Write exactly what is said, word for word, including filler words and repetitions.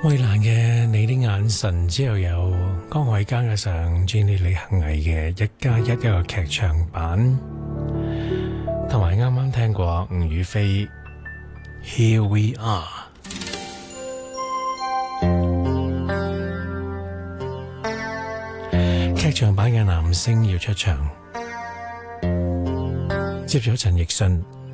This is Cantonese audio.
衛蘭嘅你的眼神，之後有江海迦嘅上 Jenny 李恒毅嘅一加一一個劇場版，同埋啱啱聽過吳雨霏 Here We Are。 劇場版嘅男星要出場，接咗陳奕迅